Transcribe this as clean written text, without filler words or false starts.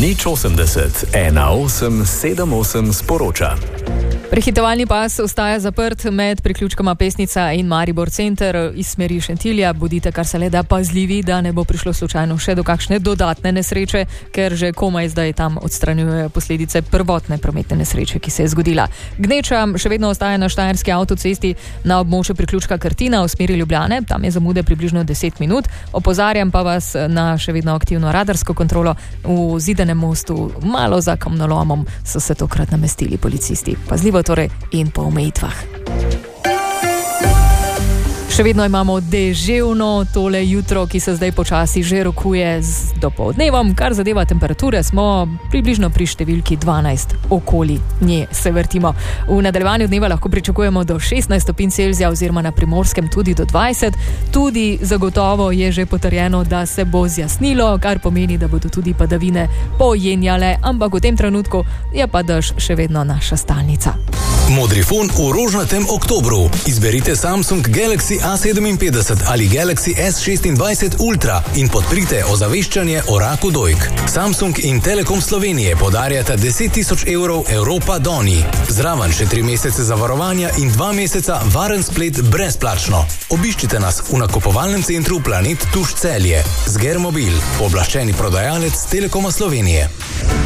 080 1878 sporoča. Prehitevalni pas ostaja zaprt med priključkoma Pesnica in Maribor Center iz smeri Šentilja. Bodite kar se le da pazljivi, da ne bo prišlo slučajno še do kakšne dodatne nesreče, ker že komaj zdaj tam odstranjujejo posledice prvotne prometne nesreče, ki se je zgodila. Gneča še vedno ostaja na štajerski avtocesti na območju priključka Krtina v smeri Ljubljane. Tam je zamude približno 10 minut. Opozarjam pa vas na še vedno aktivno radarsko kontrolo v Zidanem mostu. Malo za kamnolomom so se tokrat namestili policisti. Pazljivo torej in po omejitvah. Še vedno imamo deževno tole jutro, ki se zdaj počasi že rokuje z dopoldnevom. Kar zadeva temperature, smo približno pri številki 12, okoli nje se vrtimo. V nadaljevanju dneva lahko pričakujemo do 16 stopinj Celzija oziroma na Primorskem tudi do 20. Tudi zagotovo je že potrjeno, da se bo zjasnilo, kar pomeni, da bodo tudi padavine pojenjale, ampak v tem trenutku je pa dež še vedno naša stalnica. Modrifon v rožnatem oktobru. Izberite Samsung Galaxy A57 ali Galaxy S26 Ultra in podprite ozaveščanje o raku dojk. Samsung in Telekom Slovenije podarjata 10.000 evrov Europa Doni. Zraven še 3 mesece zavarovanja in 2 meseca varen splet brezplačno. Obiščite nas v nakupovalnem centru Planet Tuš Celje. Zger Mobil, pooblaščeni prodajalec Telekoma Slovenije.